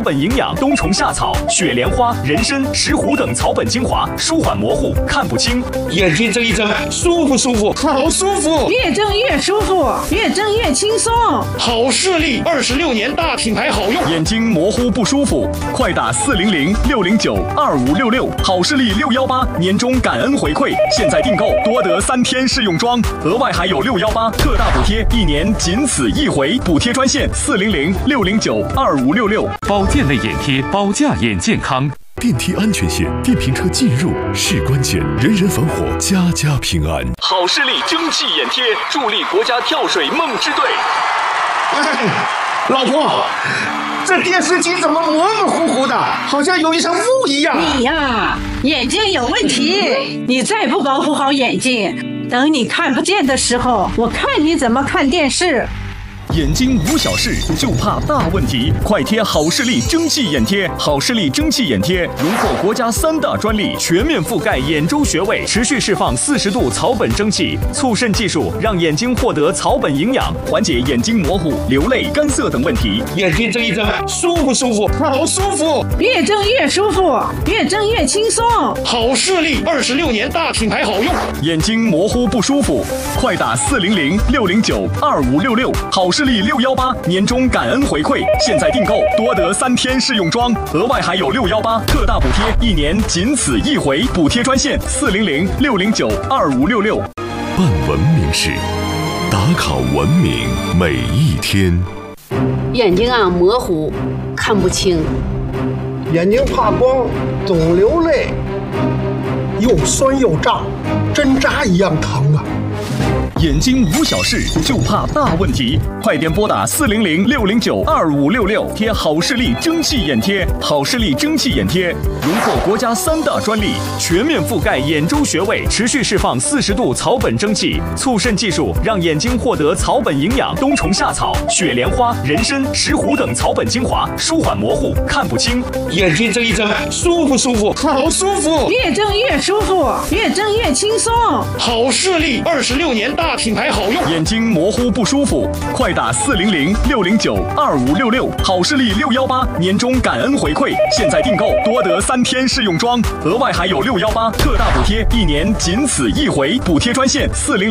本营养冬虫夏草、雪莲花、人参、石斛等草本精华，舒缓模糊、看不清。 眼睛睁一睁，舒服舒服，好舒服， 越睁越舒服，越睁越轻松。 好视力，26年大品牌好用。 眼睛模糊不舒服，快打400-609-2566，好视力618年终感恩回馈，现在订购多得3天试用装，额外还有618特大补贴，1年仅此一回，补贴专线400-609-2566。 保健类眼贴，保驾眼健康。 电梯安全线，电瓶车进入是关键，人人防火，家家平安。 好视力蒸汽眼贴，助力国家跳水梦之队。 老婆，这电视机怎么模模糊糊的，好像有一层雾一样。 你呀，眼睛有问题，你再不保护好眼睛，等你看不见的时候，我看你怎么看电视。 眼睛无小事，就怕大问题。快贴好视力蒸汽眼贴，好视力蒸汽眼贴荣获国家3大专利，全面覆盖眼周穴位，持续释放40度草本蒸汽，促渗技术让眼睛获得草本营养，缓解眼睛模糊、流泪、干涩等问题。 眼睛睁一睁，舒服舒服，好舒服， 越睁越舒服，越睁越轻松。 好视力26年大品牌好用。 眼睛模糊不舒服，快打400-609-2566，好视力618年终感恩回馈，现在订购多得3天试用装，额外还有618特大补贴，1年仅此一回，补贴专线400-609-2566。 办文明事，打卡文明每一天。 眼睛啊模糊，看不清， 眼睛怕光，总流泪，又酸又胀，针扎一样疼啊。 眼睛无小事，就怕大问题。快点拨打400-609-2566，贴好视力蒸汽眼贴。好视力蒸汽眼贴荣获国家3大专利，全面覆盖眼周穴位，持续释放40度草本蒸汽，促渗技术让眼睛获得草本营养冬虫夏草、雪莲花、人参、石斛等草本精华，舒缓模糊、看不清。 眼睛睁一睁，舒服舒服，好舒服， 越睁越舒服，越睁越轻松。 好视力26年大品牌好用。 眼睛模糊不舒服，快打400-609-2566，好视力618年终感恩回馈，现在订购多得3天试用装，额外还有618特大补贴，1年仅此一回，补贴专线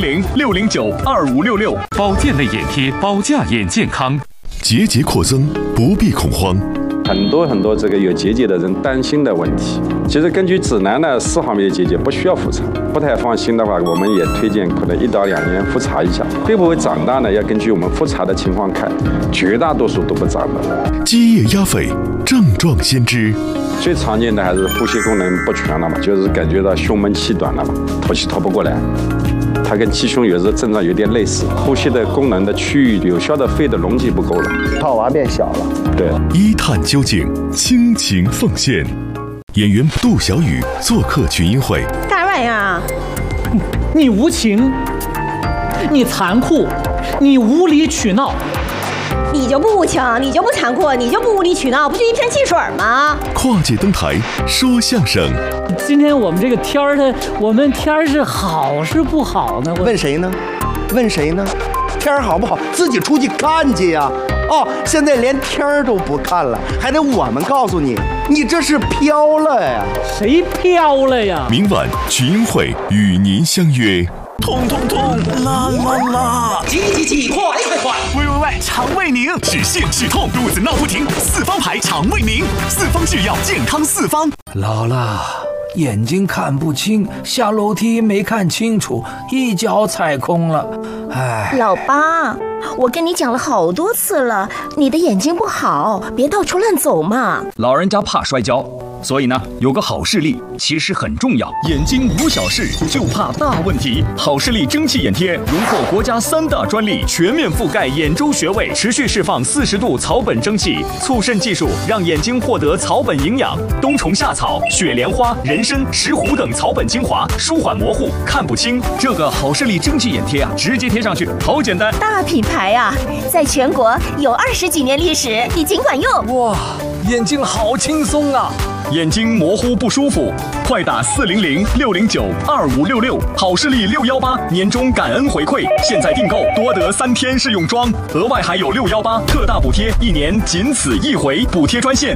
400-609-2566。 保健类眼贴，保驾眼健康。 结节扩增，不必恐慌。 很多这个有结节的人担心的问题，其实根据指南呢，4毫米的结节不需要复查，不太放心的话，我们也推荐可能1到2年复查一下。会不会长大呢？要根据我们复查的情况看，绝大多数都不长的。 积液压肺，症状先知。 最常见的还是呼吸功能不全了嘛，就是感觉到胸闷气短了嘛，透气透不过来。它跟气胸有时候症状有点类似，呼吸的功能的区域，有效的肺的容积不够了， 套娃变小了。 对， 一探究竟，倾情奉献。演员杜小雨做客群英会。 大外呀， 你无情，你残酷，你无理取闹。 你就不无情，你就不残酷，你就不无理取闹，不就一片汽水吗？ 跨界登台说相声。 今天我们这个天儿，我们天儿是好是不好呢？ 问谁呢？问谁呢？天儿好不好，自己出去看去呀。哦，现在连天儿都不看了，还得我们告诉你，你这是飘了呀。 谁飘了呀？ 明晚群英会与您相约。 痛痛痛，啦啦啦！ 挤，快！ 喂，肠胃宁，止泻止痛，肚子闹不停，4方牌肠胃宁，4方制药，健康4方。 老了，眼睛看不清，下楼梯没看清楚，一脚踩空了，哎。 老八，我跟你讲了好多次了，你的眼睛不好，别到处乱走嘛。 老人家怕摔跤，所以呢，有个好视力其实很重要。眼睛无小事，就怕大问题。好视力蒸汽眼贴荣获国家3大专利，全面覆盖眼周穴位，持续释放40度草本蒸汽，促渗技术让眼睛获得草本营养冬虫夏草、雪莲花、人参、石斛等草本精华，舒缓模糊、看不清。这个好视力蒸汽眼贴啊，直接贴上去，好简单。 大品牌啊，在全国有20几年历史，你尽管用。 哇，眼睛好轻松啊！ 眼睛模糊不舒服，快打400-609-2566，好视力618年终感恩回馈，现在订购多得3天试用装，额外还有618特大补贴，1年仅此一回，补贴专线